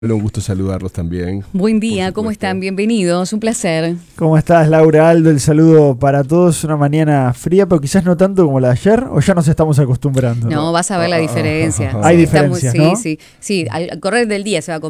Un gusto saludarlos también. Buen día, ¿cómo están? Bienvenidos, un placer. ¿Cómo estás, Laura? Aldo, el saludo para todos. Una mañana fría, pero quizás no tanto como la de ayer, o ya nos estamos acostumbrando. No, vas a ver la diferencia. Hay diferencias, ¿no? Sí, al correr del día se va a